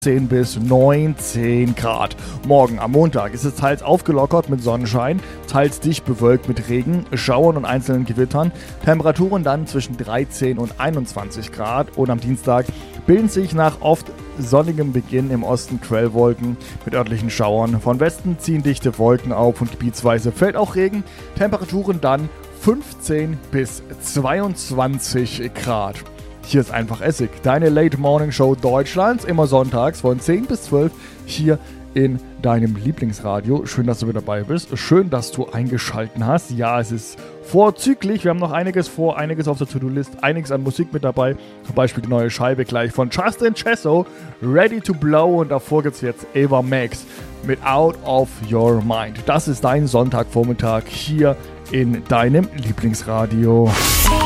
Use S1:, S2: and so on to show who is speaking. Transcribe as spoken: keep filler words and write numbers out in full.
S1: zehn bis neunzehn Grad. Morgen am Montag ist es teils aufgelockert mit Sonnenschein, teils dicht bewölkt mit Regen, Schauern und einzelnen Gewittern. Temperaturen dann zwischen dreizehn und einundzwanzig Grad und am Dienstag bilden sich nach oft sonnigem Beginn im Osten Quellwolken mit örtlichen Schauern. Von Westen ziehen dichte Wolken auf und gebietsweise fällt auch Regen. Temperaturen dann fünfzehn bis zweiundzwanzig Grad. Hier ist einfach Essig, deine Late Morning Show Deutschlands, immer sonntags von zehn bis zwölf hier in deinem Lieblingsradio. Schön, dass du wieder dabei bist. Schön, dass du eingeschalten hast. Ja, es ist vorzüglich. Wir haben noch einiges vor, einiges auf der To-Do-List, einiges an Musik mit dabei. Zum Beispiel die neue Scheibe gleich von Justin Chesso, Ready to Blow. Und davor gibt es jetzt Ava Max mit Out of Your Mind. Das ist dein Sonntagvormittag hier in deinem Lieblingsradio.